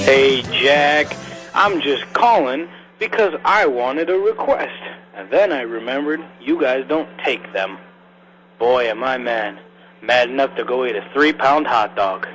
Hey, Jack, I'm just calling because I wanted a request. And then I remembered you guys don't take them. Boy, am I mad. Mad enough to go eat a 3-pound hot dog.